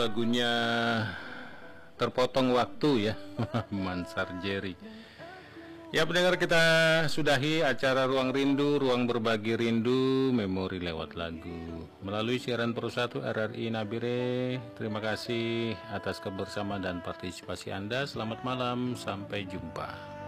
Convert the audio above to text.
Lagunya terpotong waktu ya. Mansar Jerry. Ya pendengar, kita sudahi acara Ruang Rindu, ruang berbagi rindu, memori lewat lagu melalui siaran Pro 1 RRI Nabire. Terima kasih atas kebersamaan dan partisipasi Anda. Selamat malam, sampai jumpa.